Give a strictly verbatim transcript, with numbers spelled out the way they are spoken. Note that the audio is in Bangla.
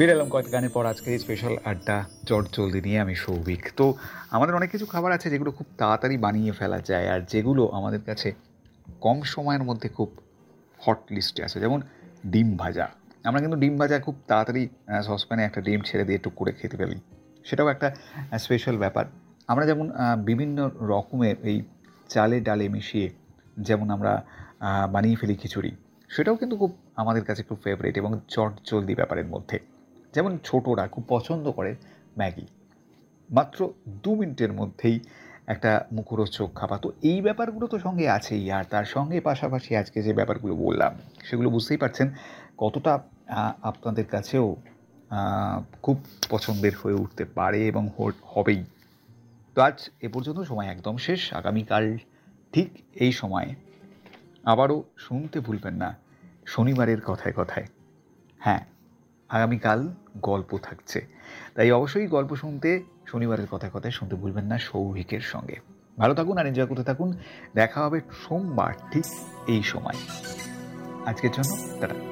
ফিরে এলাম কয়েক গানের পর আজকে স্পেশাল আড্ডা চটজলদি নিয়ে। আমি সৌভিক। তো আমাদের অনেক কিছু খাবার আছে যেগুলো খুব তাড়াতাড়ি বানিয়ে ফেলা যায়, আর যেগুলো আমাদের কাছে কম সময়ের মধ্যে খুব হট লিস্টে আছে, যেমন ডিম ভাজা। আমরা কিন্তু ডিম ভাজা খুব তাড়াতাড়ি সসপ্যানে একটা ডিম ছেড়ে দিয়ে টুক করে খেতে ফেলি, সেটাও একটা স্পেশাল ব্যাপার। আমরা যেমন আহ, বিভিন্ন রকমের এই চালে ডালে মিশিয়ে যেমন আমরা আহ, বানিয়ে ফেলি খিচুড়ি, সেটাও কিন্তু খুব আমাদের কাছে খুব ফেভারিট এবং চটজলদি ব্যাপারের মধ্যে। যেমন ছোটরা খুব পছন্দ করে ম্যাগি, মাত্র দু মিনিটের মধ্যেই একটা মুখরোচক খাবার। তো এই ব্যাপারগুলো তো সঙ্গে আছেই, আর তার সঙ্গে পাশাপাশি আজকে যে ব্যাপারগুলো বললাম সেগুলো বুঝতেই পারছেন কতটা আহ, আপনাদের কাছেও আহ, খুব পছন্দের হয়ে উঠতে পারে এবং হ- হবেই। তো আজ এ পর্যন্ত, সময় একদম শেষ। আগামীকাল ঠিক এই সময় আবারও শুনতে ভুলবেন না শনিবারের কথায় কথায়। হ্যাঁ, আগামীকাল গল্প থাকছে, তাই অবশ্যই গল্প শুনতে শনিবারের কথায় কথায় শুনতে ভুলবেন না সৌভিকের সঙ্গে। ভালো থাকুন আর এনজয় করতে থাকুন। দেখা হবে সোমবার ঠিক এই সময়। আজকের জন্য টাটা।